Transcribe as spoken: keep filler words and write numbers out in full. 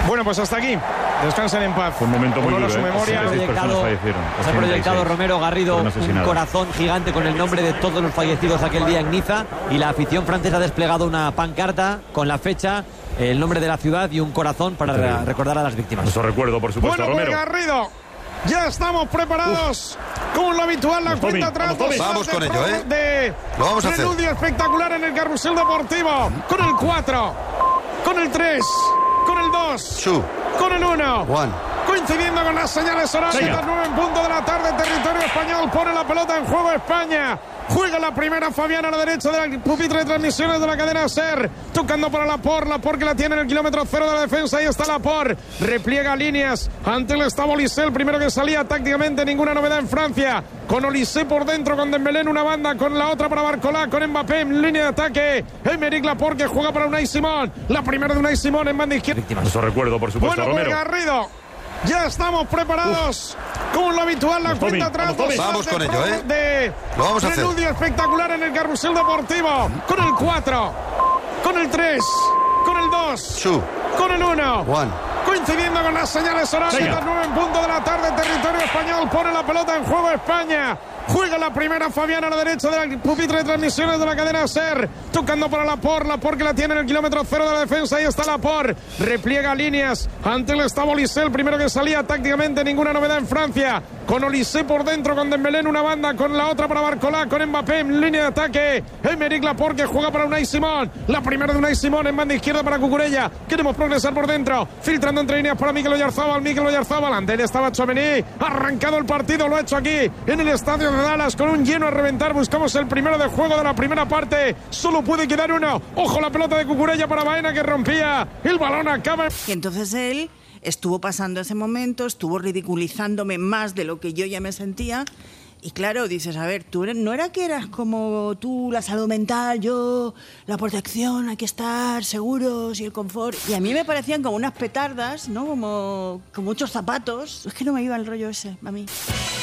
Bueno, pues hasta aquí. Descansen en paz. Fue un momento muy duro, su ¿eh? memoria. seis personas fallecieron. Se ha proyectado Romero Garrido un asesinados. corazón gigante con el nombre de todos los fallecidos aquel día en Niza, y la afición francesa ha desplegado una pancarta con la fecha, el nombre de la ciudad y un corazón para re- recordar a las víctimas. Eso recuerdo, por supuesto, Bueno, pues Romero. Garrido, ya estamos preparados. Uf. Como lo habitual, la Vamos, cuenta Tommy, atrás. vamos, Tommy. Vamos con ello, ¿eh? De Lo vamos a hacer. preludio espectacular en el carrusel deportivo. Con el cuatro, con el tres, con el dos, Two. con el uno. One. Coincidiendo con las señales horarias, Venga. las nueve en punto de la tarde, territorio español, pone la pelota en juego España. Juega la primera Fabián a la derecha del pupitre de transmisiones de la cadena SER. Tocando para Laporte, Laporte que la tiene en el kilómetro cero de la defensa. Ahí está Laporte. Repliega líneas. Ante él estaba Olise, el primero que salía tácticamente. Ninguna novedad en Francia. Con Olise por dentro, con Dembélé en una banda, con la otra para Barcola, con Mbappé en línea de ataque. Emerick Laporte que juega para Unai Simón. La primera de Unai Simón en banda izquierda. Eso recuerdo, por supuesto, Bueno, pues Romero. Garrido, ya estamos preparados. Uf. Como lo habitual, la Vamos, cuenta Tommy, atrás. vamos, Tommy. Vamos con de ello, ¿eh? De Lo vamos a hacer. preludio espectacular en el carrusel deportivo. Con el cuatro, con el tres, con el dos, Two. con el uno. One. Coincidiendo con las señales horarias, Venga. las nueve en punto de la tarde, territorio español, pone la pelota en juego España. Juega la primera Fabián a la derecha del pupitre de transmisiones de la cadena SER. Tocando para Laporte, Laporte que la tiene en el kilómetro cero de la defensa. Ahí está Laporte. Repliega líneas. Ante él estaba Olise, el primero que salía tácticamente. Ninguna novedad en Francia. Con Olise por dentro, con Dembélé en una banda, con la otra para Barcola, con Mbappé en línea de ataque. Emerick Laporte que juega para Unai Simón. La primera de Unai Simón en banda izquierda para Cucurella. Queremos progresar por dentro. Filtrando entre líneas para Mikel Oyarzabal. Mikel Oyarzabal. Ante él estaba Tchouaméni. Arrancado el partido. Lo ha hecho aquí en el estadio de Dallas con un lleno a reventar. Buscamos el primero de juego de la primera parte. Solo puede quedar uno. Ojo la pelota de Cucurella para Baena que rompía. El balón acaba. Y entonces él estuvo pasando ese momento, estuvo ridiculizándome más de lo que yo ya me sentía. Y claro, dices, a ver, tú eres, no era que eras como tú, la salud mental, yo, la protección, hay que estar seguros y el confort. Y a mí me parecían como unas petardas, ¿no? Como, como muchos zapatos. Es que no me iba el rollo ese, a mí.